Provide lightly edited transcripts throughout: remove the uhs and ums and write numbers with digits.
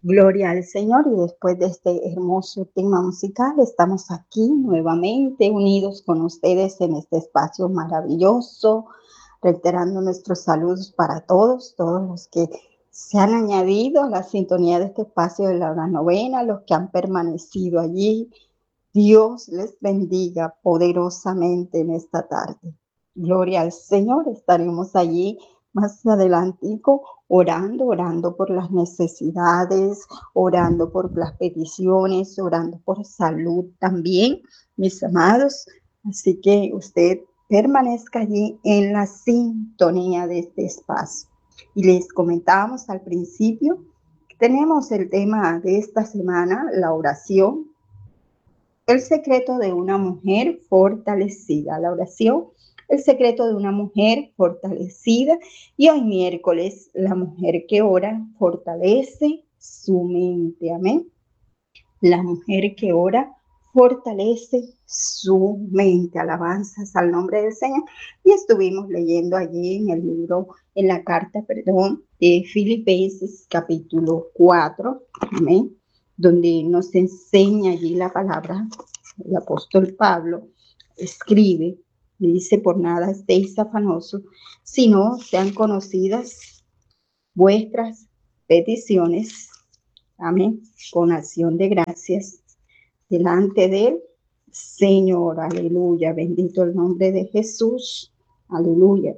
Gloria al Señor, y después de este hermoso tema musical, estamos aquí nuevamente unidos con ustedes en este espacio maravilloso, reiterando nuestros saludos para todos los que se han añadido a la sintonía de este espacio de la hora novena, los que han permanecido allí. Dios les bendiga poderosamente en esta tarde. Gloria al Señor, estaremos allí más adelantico orando por las necesidades, orando por las peticiones, orando por salud también, mis amados. Así que usted permanezca allí en la sintonía de este espacio. Y les comentábamos al principio, tenemos el tema de esta semana, la oración. El secreto de una mujer fortalecida. La oración, el secreto de una mujer fortalecida. Y hoy miércoles, la mujer que ora fortalece su mente. Amén. La mujer que ora fortalece su mente. Alabanzas al nombre del Señor. Y estuvimos leyendo allí en el libro, en la carta, de Filipenses capítulo 4. Amén, donde nos enseña allí la palabra. El apóstol Pablo escribe, le dice: por nada estéis afanosos, sino sean conocidas vuestras peticiones, amén, con acción de gracias delante del Señor. Aleluya, bendito el nombre de Jesús. Aleluya,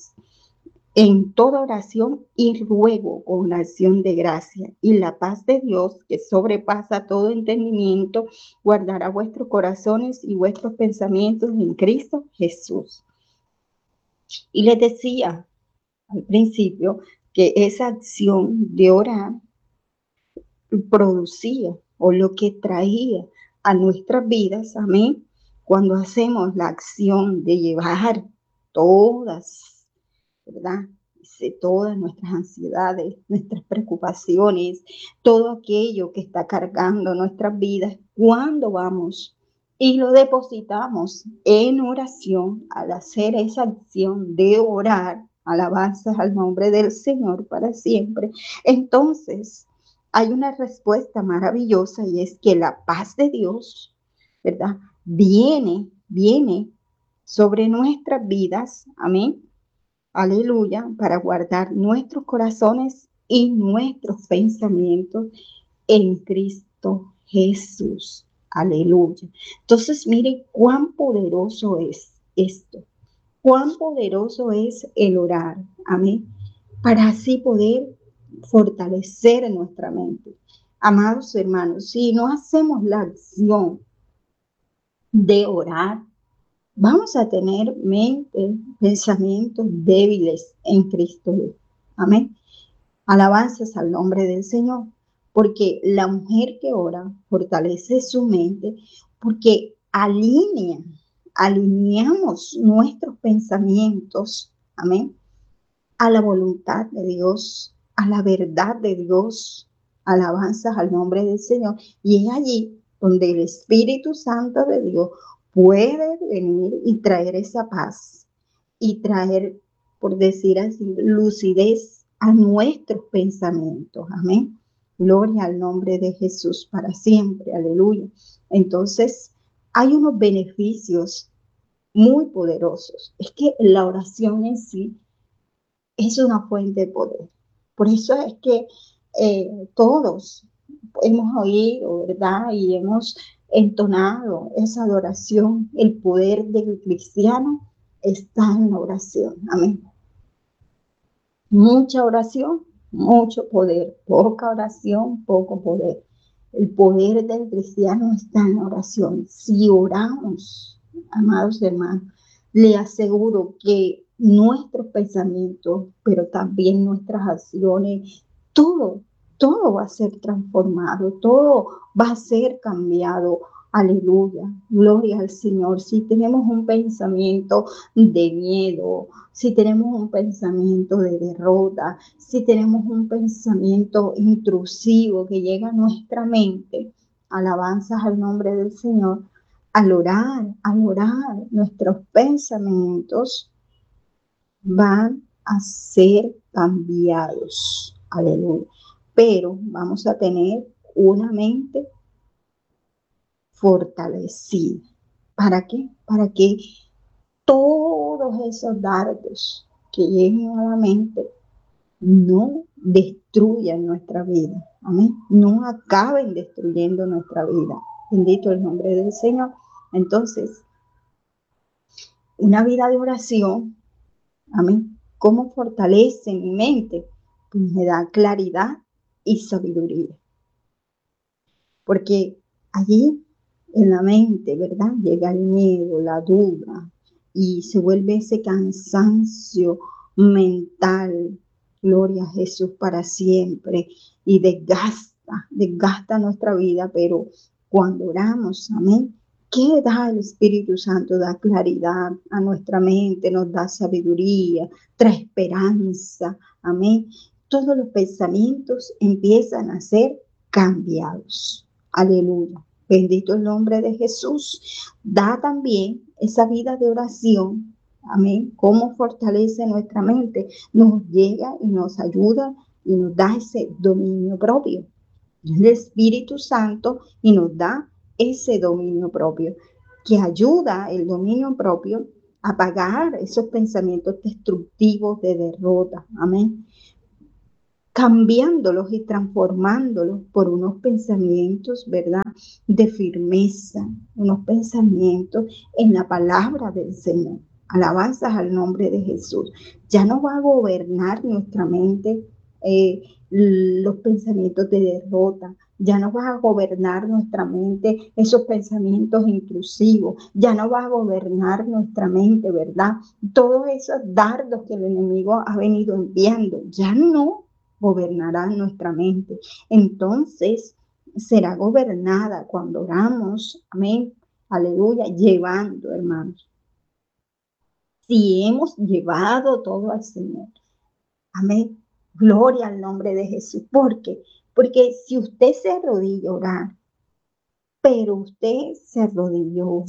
en toda oración y ruego con acción de gracia, y la paz de Dios, que sobrepasa todo entendimiento, guardará vuestros corazones y vuestros pensamientos en Cristo Jesús. Y les decía al principio que esa acción de orar producía, o lo que traía a nuestras vidas, amén, cuando hacemos la acción de llevar todas, ¿verdad? Todas nuestras ansiedades, nuestras preocupaciones, todo aquello que está cargando nuestras vidas, cuando vamos y lo depositamos en oración, al hacer esa acción de orar, alabanzas al nombre del Señor para siempre, entonces hay una respuesta maravillosa, y es que la paz de Dios, ¿verdad? Viene sobre nuestras vidas, amén. Aleluya, para guardar nuestros corazones y nuestros pensamientos en Cristo Jesús. Aleluya. Entonces, mire cuán poderoso es esto. Cuán poderoso es el orar. Amén. Para así poder fortalecer nuestra mente. Amados hermanos, si no hacemos la acción de orar, vamos a tener mente, pensamientos débiles en Cristo. Amén. Alabanzas al nombre del Señor. Porque la mujer que ora fortalece su mente, porque alineamos nuestros pensamientos, amén, a la voluntad de Dios, a la verdad de Dios. Alabanzas al nombre del Señor. Y es allí donde el Espíritu Santo de Dios puede venir y traer esa paz y traer, por decir así, lucidez a nuestros pensamientos. Amén. Gloria al nombre de Jesús para siempre. Aleluya. Entonces, hay unos beneficios muy poderosos. Es que la oración en sí es una fuente de poder. Por eso es que todos hemos oído, ¿verdad? Y hemos entonado esa adoración. El poder del cristiano está en la oración. Amén. Mucha oración, mucho poder. Poca oración, poco poder. El poder del cristiano está en la oración. Si oramos, amados hermanos, le aseguro que nuestros pensamientos, pero también nuestras acciones, todo, todo va a ser transformado, todo va a ser cambiado. Aleluya, gloria al Señor. Si tenemos un pensamiento de miedo, si tenemos un pensamiento de derrota, si tenemos un pensamiento intrusivo que llega a nuestra mente, alabanzas al nombre del Señor, al orar, nuestros pensamientos van a ser cambiados. Aleluya. pero vamos a tener una mente fortalecida. ¿Para qué? Para que todos esos dardos que lleguen a la mente no destruyan nuestra vida. Amén. No acaben destruyendo nuestra vida. Bendito el nombre del Señor. Entonces, una vida de oración, amén, ¿cómo fortalece mi mente? Pues me da claridad y sabiduría. Porque allí en la mente, ¿verdad? Llega el miedo, la duda y se vuelve ese cansancio mental, gloria a Jesús para siempre, y desgasta nuestra vida, pero cuando oramos, amén, ¿qué da el Espíritu Santo? Da claridad a nuestra mente, nos da sabiduría, trae esperanza, amén. Todos los pensamientos empiezan a ser cambiados. Aleluya. Bendito el nombre de Jesús. Da también esa vida de oración. Amén. Cómo fortalece nuestra mente. Nos llega y nos ayuda y nos da ese dominio propio. El Espíritu Santo y nos da ese dominio propio, que ayuda el dominio propio a apagar esos pensamientos destructivos de derrota. Amén, cambiándolos y transformándolos por unos pensamientos, ¿verdad?, de firmeza, unos pensamientos en la palabra del Señor. Alabanzas al nombre de Jesús. Ya no va a gobernar nuestra mente los pensamientos de derrota. Ya no va a gobernar nuestra mente esos pensamientos intrusivos. Ya no va a gobernar nuestra mente, ¿verdad? Todos esos dardos que el enemigo ha venido enviando, ya no gobernará nuestra mente. Entonces será gobernada cuando oramos, amén, aleluya, llevando, hermanos. Si hemos llevado todo al Señor, amén, gloria al nombre de Jesús. ¿Por qué? Porque si usted se arrodilla a orar, pero usted se arrodilló,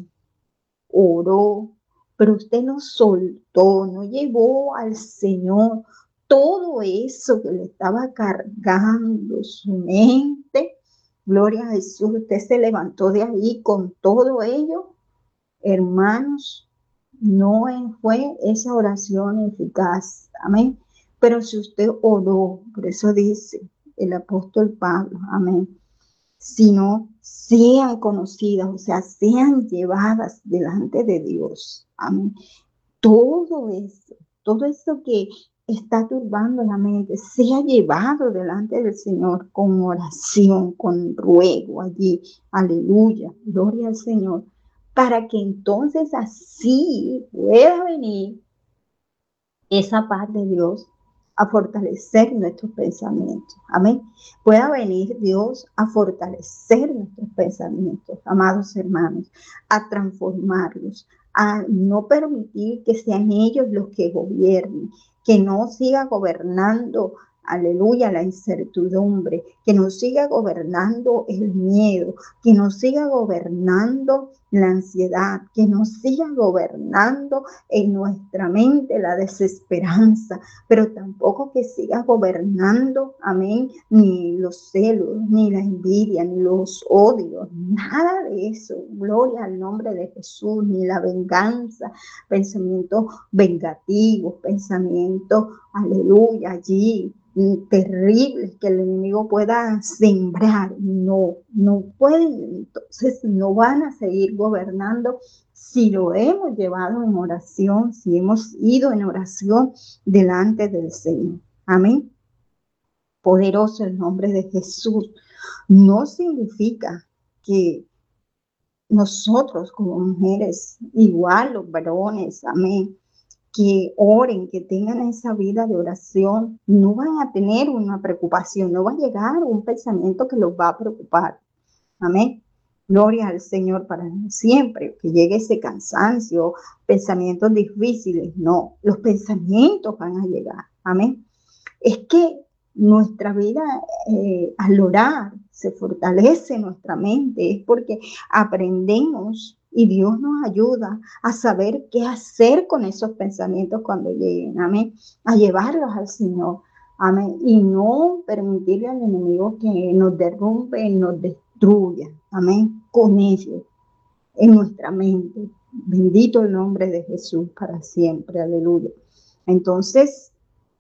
oró, pero usted no soltó, no llevó al Señor todo eso que le estaba cargando su mente. Gloria a Jesús, usted se levantó de ahí con todo ello, hermanos, no fue esa oración eficaz. Amén. Pero si usted oró, por eso dice el apóstol Pablo, amén, sino sean conocidas, o sea, sean llevadas delante de Dios. Amén. Todo eso que está turbando la mente, sea llevado delante del Señor con oración, con ruego allí. Aleluya, gloria al Señor, para que entonces así pueda venir esa paz de Dios a fortalecer nuestros pensamientos. Amén. Pueda venir Dios a fortalecer nuestros pensamientos, amados hermanos, a transformarlos, a no permitir que sean ellos los que gobiernen, que no siga gobernando, aleluya, la incertidumbre, que no siga gobernando el miedo, que no siga gobernando la ansiedad, que no siga gobernando en nuestra mente la desesperanza, pero tampoco que siga gobernando, amén, ni los celos, ni la envidia, ni los odios, nada de eso. Gloria al nombre de Jesús, ni la venganza, pensamientos vengativos, pensamientos, aleluya, allí terribles que el enemigo pueda sembrar, no pueden, entonces no van a seguir gobernando si lo hemos llevado en oración, si hemos ido en oración delante del Señor. Amén. Poderoso el nombre de Jesús. No significa que nosotros como mujeres, igual los varones, amén, que oren, que tengan esa vida de oración, no van a tener una preocupación, no va a llegar un pensamiento que los va a preocupar. Amén. Gloria al Señor para siempre, que llegue ese cansancio, pensamientos difíciles, no, los pensamientos van a llegar. Amén. Es que nuestra vida al orar se fortalece nuestra mente, es porque aprendemos y Dios nos ayuda a saber qué hacer con esos pensamientos cuando lleguen, amén, a llevarlos al Señor. Amén. Y no permitirle al enemigo que nos derrumbe, nos destruya. Amén. Con ellos, en nuestra mente. Bendito el nombre de Jesús para siempre. Aleluya. Entonces,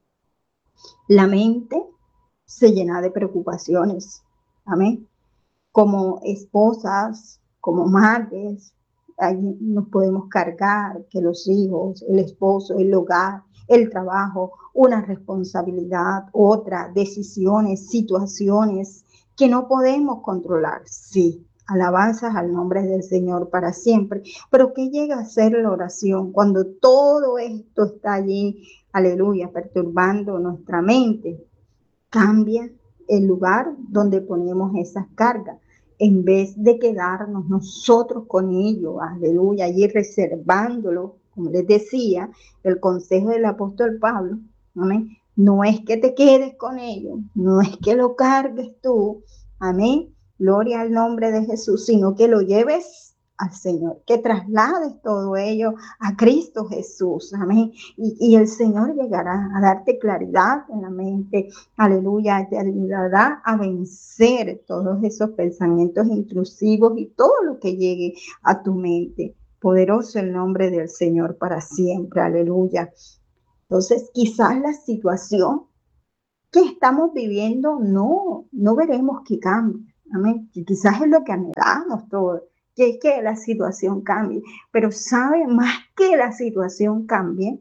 la mente se llena de preocupaciones. Amén. Como esposas, como madres, ahí nos podemos cargar que los hijos, el esposo, el hogar, el trabajo, una responsabilidad, otra, decisiones, situaciones que no podemos controlar. Sí, alabanzas al nombre del Señor para siempre. Pero ¿qué llega a ser la oración cuando todo esto está allí, aleluya, perturbando nuestra mente? Cambia el lugar donde ponemos esas cargas. En vez de quedarnos nosotros con ello, aleluya, allí reservándolo, como les decía, el consejo del apóstol Pablo, amén, no es que te quedes con ello, no es que lo cargues tú, amén, gloria al nombre de Jesús, sino que lo lleves al Señor, que traslades todo ello a Cristo Jesús, amén, y el Señor llegará a darte claridad en la mente. Aleluya, te ayudará a vencer todos esos pensamientos intrusivos y todo lo que llegue a tu mente. Poderoso el nombre del Señor para siempre. Aleluya. Entonces, quizás la situación que estamos viviendo no veremos que cambie. Amén. Y quizás es lo que anhelamos todos, que es que la situación cambie. Pero sabe, más que la situación cambie,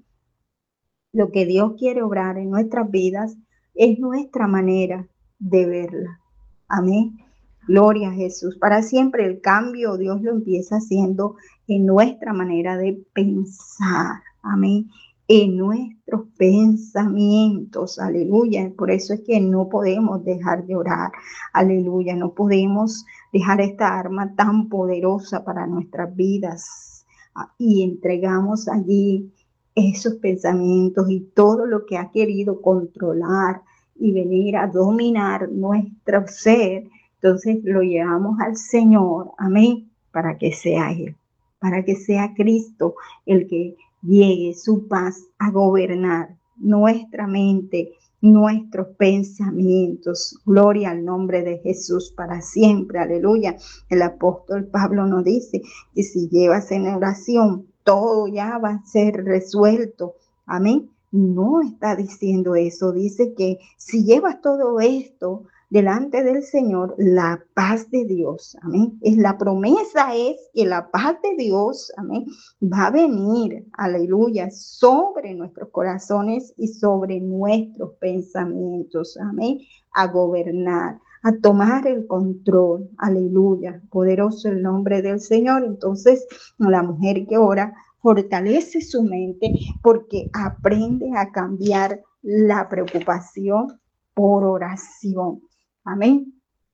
lo que Dios quiere obrar en nuestras vidas es nuestra manera de verla. Amén. Gloria a Jesús. Para siempre el cambio Dios lo empieza haciendo en nuestra manera de pensar. Amén. En nuestros pensamientos. Aleluya. Por eso es que no podemos dejar de orar. Aleluya. No podemos dejar esta arma tan poderosa para nuestras vidas. Y entregamos allí esos pensamientos y todo lo que ha querido controlar y venir a dominar nuestro ser, entonces lo llevamos al Señor, amén, para que sea Él, para que sea Cristo el que llegue su paz a gobernar nuestra mente, nuestros pensamientos. Gloria al nombre de Jesús para siempre, aleluya. El apóstol Pablo nos dice que si llevas en oración, todo ya va a ser resuelto. Amén. No está diciendo eso, dice que si llevas todo esto delante del Señor, la paz de Dios, amén. Es la promesa es que la paz de Dios, amén, va a venir, aleluya, sobre nuestros corazones y sobre nuestros pensamientos, amén, a gobernar, a tomar el control, aleluya, poderoso el nombre del Señor. Entonces, la mujer que ora fortalece su mente porque aprende a cambiar la preocupación por oración. Amén.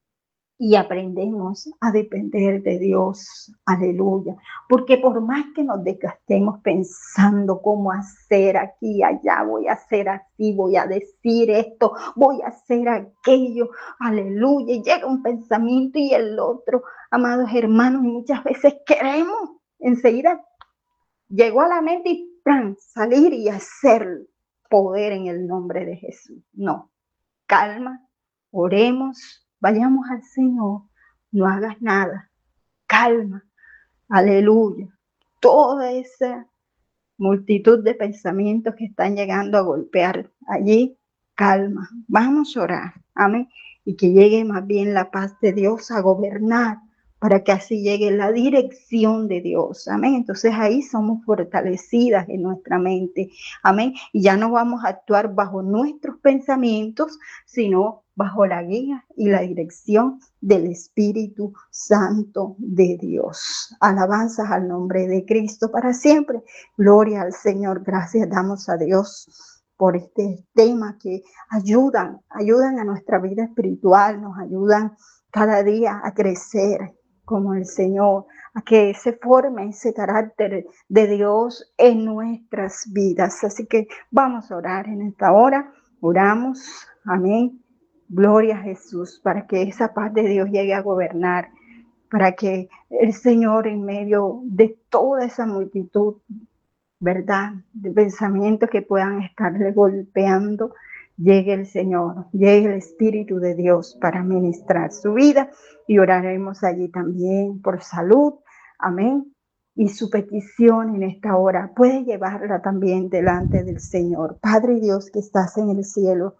Y aprendemos a depender de Dios. Aleluya. Porque por más que nos desgastemos pensando cómo hacer aquí, allá, voy a hacer así, voy a decir esto, voy a hacer aquello. Aleluya. Y llega un pensamiento y el otro, amados hermanos, y muchas veces queremos enseguida llegó a la mente y ¡pran! Salir y hacer poder en el nombre de Jesús. No, calma, oremos, vayamos al Señor, no hagas nada, calma, aleluya. Toda esa multitud de pensamientos que están llegando a golpear allí, calma, vamos a orar, amén, y que llegue más bien la paz de Dios a gobernar para que así llegue la dirección de Dios, amén. Entonces ahí somos fortalecidas en nuestra mente, amén, y ya no vamos a actuar bajo nuestros pensamientos, sino bajo la guía y la dirección del Espíritu Santo de Dios. Alabanzas al nombre de Cristo para siempre. Gloria al Señor, gracias damos a Dios por este tema que ayudan a nuestra vida espiritual, nos ayudan cada día a crecer como el Señor, a que se forme ese carácter de Dios en nuestras vidas. Así que vamos a orar en esta hora, oramos, amén. Gloria a Jesús, para que esa paz de Dios llegue a gobernar, para que el Señor en medio de toda esa multitud, ¿verdad?, de pensamientos que puedan estarle golpeando, llegue el Señor, llegue el Espíritu de Dios para ministrar su vida y oraremos allí también por salud. Amén. Y su petición en esta hora puede llevarla también delante del Señor. Padre Dios que estás en el cielo,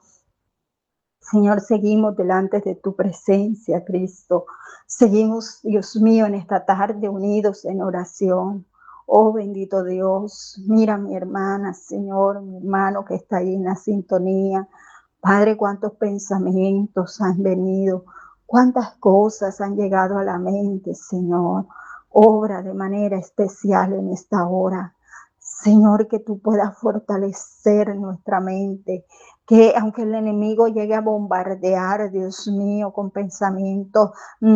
Señor, seguimos delante de tu presencia, Cristo. Seguimos, Dios mío, en esta tarde unidos en oración. Oh bendito Dios, mira a mi hermana, Señor, mi hermano que está ahí en la sintonía. Padre, cuántos pensamientos han venido, cuántas cosas han llegado a la mente, Señor. Obra de manera especial en esta hora. Señor, que tú puedas fortalecer nuestra mente, que aunque el enemigo llegue a bombardear, Dios mío, con pensamientos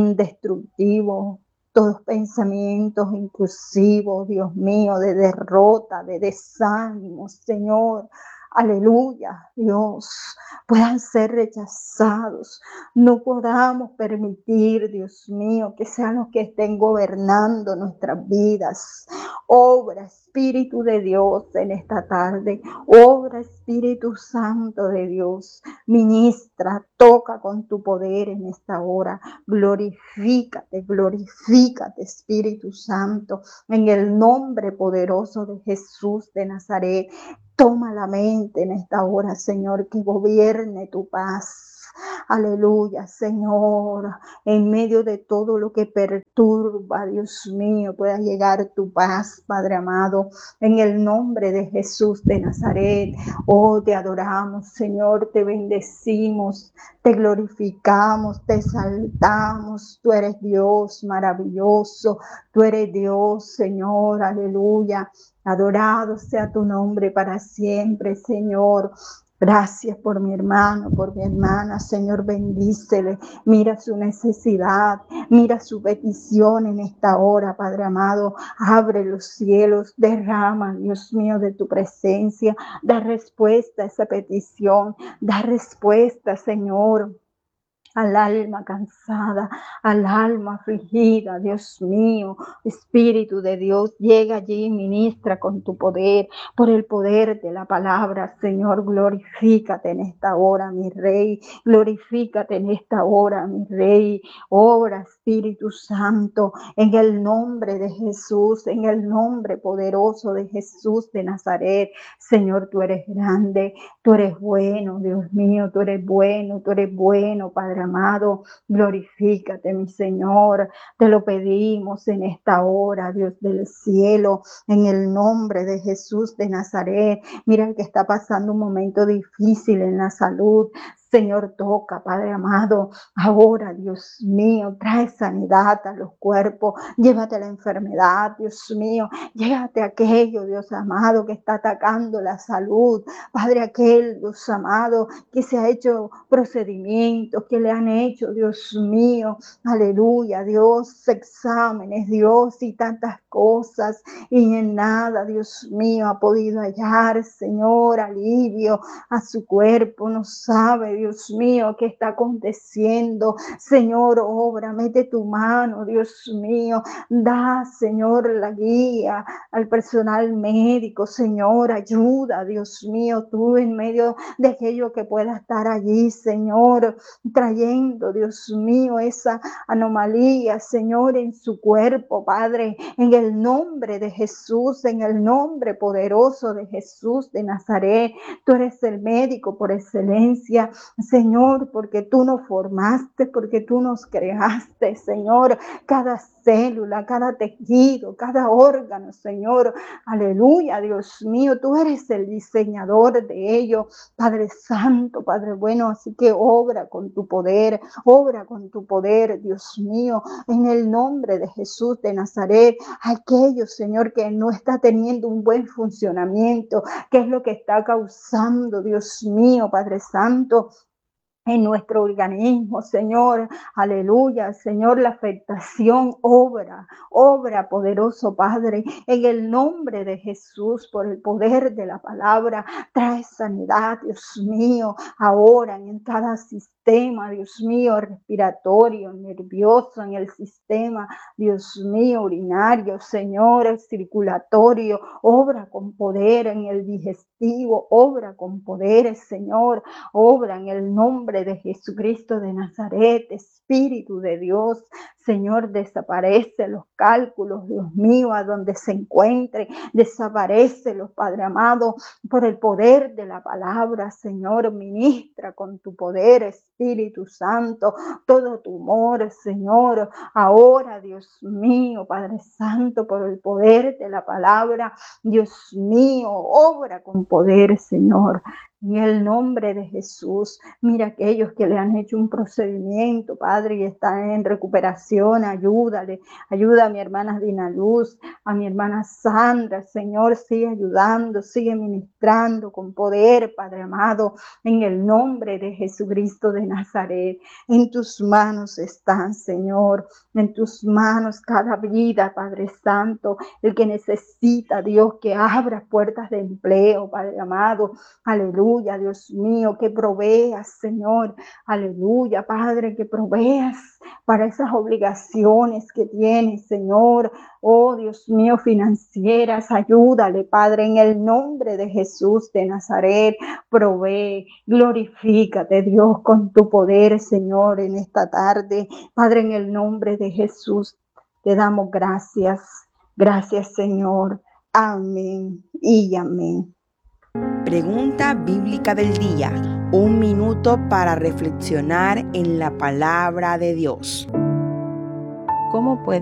destructivos, todos pensamientos inclusivos, Dios mío, de derrota, de desánimo, Señor, aleluya, Dios, puedan ser rechazados. No podamos permitir, Dios mío, que sean los que estén gobernando nuestras vidas. Obra, Espíritu de Dios, en esta tarde. Obra, Espíritu Santo de Dios. Ministra, toca con tu poder en esta hora. Glorifícate, glorifícate, Espíritu Santo, en el nombre poderoso de Jesús de Nazaret. Toma la mente en esta hora, Señor, que gobierne tu paz. Aleluya, Señor, en medio de todo lo que perturba, Dios mío, pueda llegar tu paz, Padre amado, en el nombre de Jesús de Nazaret. Oh, te adoramos, Señor, te bendecimos, te glorificamos, te exaltamos. Tú eres Dios maravilloso, tú eres Dios, Señor, aleluya. Adorado sea tu nombre para siempre, Señor. Gracias por mi hermano, por mi hermana. Señor, bendícele. Mira su necesidad, mira su petición en esta hora, Padre amado. Abre los cielos, derrama, Dios mío, de tu presencia. Da respuesta a esa petición. Da respuesta, Señor, al alma cansada, al alma afligida, Dios mío, Espíritu de Dios, llega allí y ministra con tu poder, por el poder de la palabra, Señor, glorifícate en esta hora, mi Rey, glorifícate en esta hora, mi Rey, obra, Espíritu Santo, en el nombre de Jesús, en el nombre poderoso de Jesús de Nazaret, Señor, tú eres grande, tú eres bueno, Dios mío, tú eres bueno, Padre amado, glorifícate, mi Señor, te lo pedimos en esta hora, Dios del cielo, en el nombre de Jesús de Nazaret. Mira el que está pasando un momento difícil en la salud, Señor, toca, Padre amado, ahora, Dios mío, trae sanidad a los cuerpos, llévate la enfermedad, Dios mío, llévate aquello, Dios amado, que está atacando la salud, Padre, aquel, Dios amado, que se ha hecho procedimientos, que le han hecho, Dios mío, aleluya, Dios, exámenes, Dios, y tantas cosas, y en nada, Dios mío, ha podido hallar, Señor, alivio a su cuerpo, no sabe, Dios mío, qué está aconteciendo, Señor, obra, mete tu mano, Dios mío, da, Señor, la guía al personal médico, Señor, ayuda, Dios mío, tú en medio de aquello que pueda estar allí, Señor, trayendo, Dios mío, esa anomalía, Señor, en su cuerpo, Padre, en el nombre de Jesús, en el nombre poderoso de Jesús de Nazaret. Tú eres el médico por excelencia, Señor, porque tú nos formaste, porque tú nos creaste, Señor, cada célula, cada tejido, cada órgano, Señor, aleluya, Dios mío, tú eres el diseñador de ello, Padre Santo, Padre bueno, así que obra con tu poder, Dios mío, en el nombre de Jesús de Nazaret, aquello, Señor, que no está teniendo un buen funcionamiento, ¿qué es lo que está causando, Dios mío, Padre Santo? En nuestro organismo, Señor, aleluya, Señor, la afectación, obra poderoso, Padre, en el nombre de Jesús, por el poder de la palabra, trae sanidad, Dios mío, ahora en cada sistema, sistema, Dios mío, respiratorio, nervioso, en el sistema, Dios mío, urinario, Señor, circulatorio, obra con poder en el digestivo, obra con poderes, Señor, obra en el nombre de Jesucristo de Nazaret, Espíritu de Dios, Señor, desaparece los cálculos, Dios mío, a donde se encuentre, desaparece los, Padre amado, por el poder de la palabra, Señor, ministra con tu poder, Espíritu Santo, todo tumor, Señor, ahora, Dios mío, Padre Santo, por el poder de la palabra, Dios mío, obra con poder, Señor. En el nombre de Jesús, mira aquellos que le han hecho un procedimiento, Padre, y están en recuperación, ayúdale, ayuda a mi hermana Dina Luz, a mi hermana Sandra, Señor, sigue ayudando, sigue ministrando con poder, Padre amado, en el nombre de Jesucristo de Nazaret. En tus manos están, Señor, en tus manos cada vida, Padre Santo, el que necesita, Dios, que abra puertas de empleo, Padre amado, aleluya, Dios mío, que proveas, Señor, aleluya, Padre, que proveas para esas obligaciones que tienes, Señor, oh Dios mío, financieras, ayúdale, Padre, en el nombre de Jesús de Nazaret, provee, glorifícate, Dios, con tu poder, Señor, en esta tarde, Padre, en el nombre de Jesús, te damos gracias, gracias, Señor, amén y amén. Pregunta bíblica del día. Un minuto para reflexionar en la palabra de Dios. ¿Cómo puede